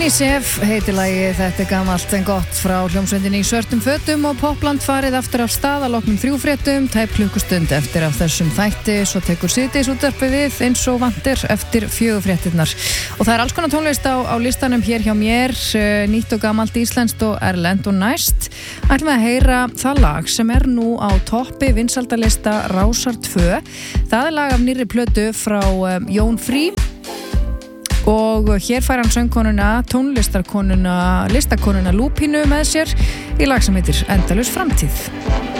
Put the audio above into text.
Sef heitir lagið, þetta gamalt en gott frá hljómsveitinni í svörtum fötum og Popland farið aftur af stað að loknum 3 fréttum, tæp klukkustund eftir af þessum þætti, svo tekur síðdegisútvarpið við eins og vantir eftir 4 fréttirnar. Og það alls konar tónlist á listanum hér hjá mér, nýtt og gamalt íslenskt og erlend og næst. Ætlum við að heyra það lag sem nú á toppi vinsældarlista Rásar 2. Það lag af nýrri plötu frá Jón Frí. Og hér fær hann söngkonuna, tónlistarkonuna, listakonuna Lúpínu með sér í lag sem heitir Endalaus framtíð.